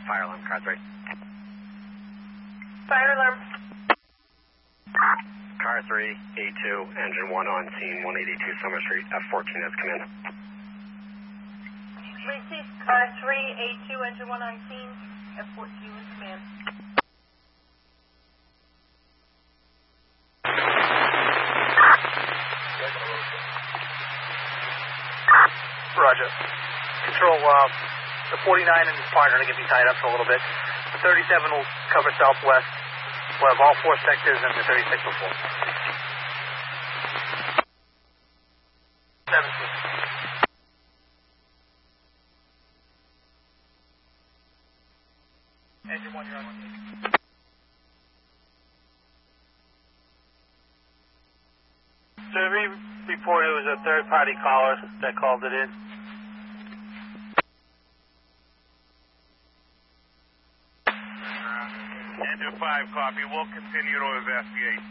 fire alarm, car 3. Fire alarm. Car 3, A2, engine 1 on scene, 182 Summer Street, F14 has come in. Received car 3, A2, engine 1 on scene, F14 in command. Roger. Control, the 49 and his partner are going to be tied up for a little bit. The 37 will cover southwest. We'll have all 4 sectors and the 36 will fall. 17. Engine 1, you're on 1. So we reported it was a third-party caller that called it in. Engine 5, copy. We'll continue to investigate.